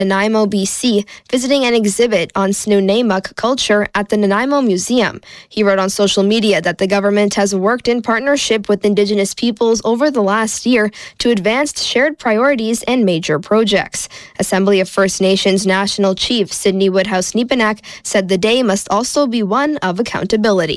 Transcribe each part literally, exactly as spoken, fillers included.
Nanaimo, B C, visiting an exhibit on Snuneymuxw culture at the Nanaimo Museum. He wrote on social media that the government has worked in partnership with Indigenous peoples over the last year to advance shared priorities and major projects. Assembly of First Nations National Chief Sidney Woodhouse-Nepinak said the day must also be one of accountability.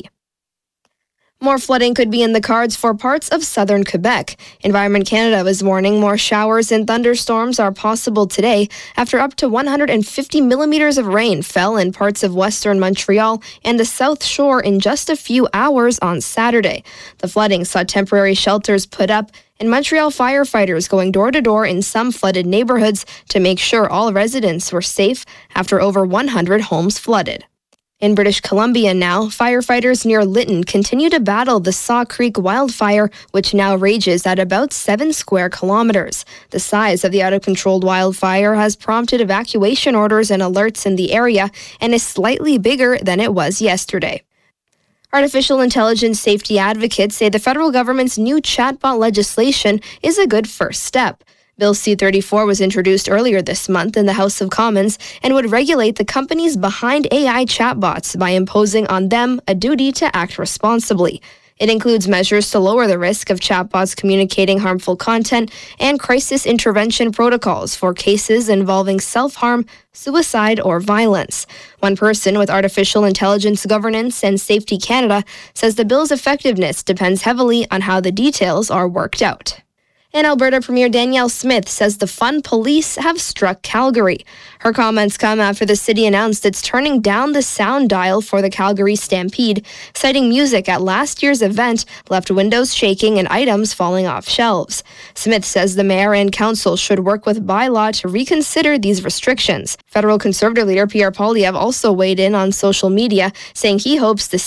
More flooding could be in the cards for parts of southern Quebec. Environment Canada is warning more showers and thunderstorms are possible today after up to one hundred fifty millimeters of rain fell in parts of western Montreal and the South Shore in just a few hours on Saturday. The flooding saw temporary shelters put up and Montreal firefighters going door to door in some flooded neighborhoods to make sure all residents were safe after over one hundred homes flooded. In British Columbia now, firefighters near Lytton continue to battle the Saw Creek wildfire, which now rages at about seven square kilometers. The size of the out-of-control wildfire has prompted evacuation orders and alerts in the area and is slightly bigger than it was yesterday. Artificial intelligence safety advocates say the federal government's new chatbot legislation is a good first step. Bill C thirty-four was introduced earlier this month in the House of Commons and would regulate the companies behind A I chatbots by imposing on them a duty to act responsibly. It includes measures to lower the risk of chatbots communicating harmful content and crisis intervention protocols for cases involving self-harm, suicide, or violence. One person with Artificial Intelligence Governance and Safety Canada says the bill's effectiveness depends heavily on how the details are worked out. And Alberta Premier Danielle Smith says the Fun Police have struck Calgary. Her comments come after the city announced it's turning down the sound dial for the Calgary Stampede, citing music at last year's event left windows shaking and items falling off shelves. Smith says the mayor and council should work with bylaw to reconsider these restrictions. Federal Conservative leader Pierre Poilievre also weighed in on social media, saying he hopes the